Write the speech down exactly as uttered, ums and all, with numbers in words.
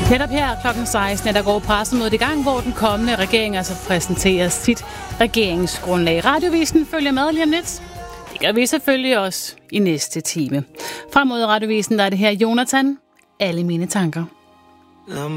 Netop her klokken seksten, der går pressemødet i gang, hvor den kommende regering altså præsenterer sit regeringsgrundlag. Radiovisen følger med lige om lidt. Det gør vi selvfølgelig også i næste time. Frem mod Radiovisen, der er det her Jonathan. Alle mine tanker.